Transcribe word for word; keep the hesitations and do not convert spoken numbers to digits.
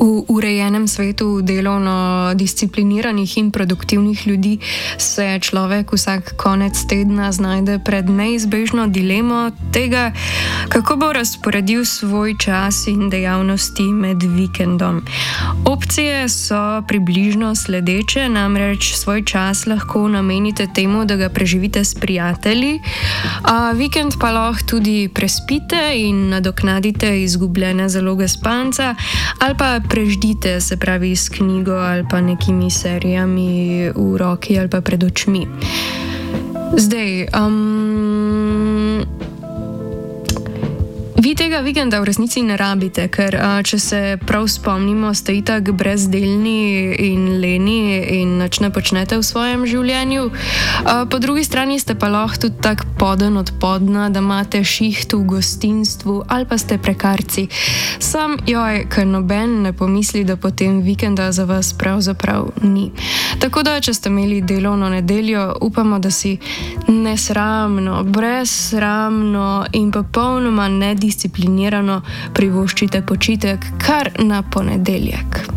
V urejenem svetu delovno discipliniranih in produktivnih ljudi se človek vsak konec tedna znajde pred neizbežno dilemo tega, kako bo razporedil svoj čas in dejavnosti med vikendom. Opcije so približno sledeče, namreč svoj čas lahko namenite temu, da ga preživite s prijatelji, a vikend pa lahko tudi prespite in nadoknadite izgubljene zaloge spanca ali pa preždite, se pravi s knjigo ali pa nekimi serijami v roki ali pa pred očmi. Zdaj, um, vi tega vikenda v resnici ne rabite, ker a, če se prav spomnimo, ste itak brezdelni in leni in nič ne počnete v svojem življenju. A, po drugi strani ste pa lahko tudi tak poden od podna, da imate šiht v gostinstvu ali pa ste prekarci. Sam, joj, ker noben ne pomisli, da potem vikenda za vas pravzaprav ni. Tako da, če ste imeli delovno nedeljo, upamo, da si nesramno, brezsramno in popolnoma nedisciplinirano privoščite počitek kar na ponedeljek.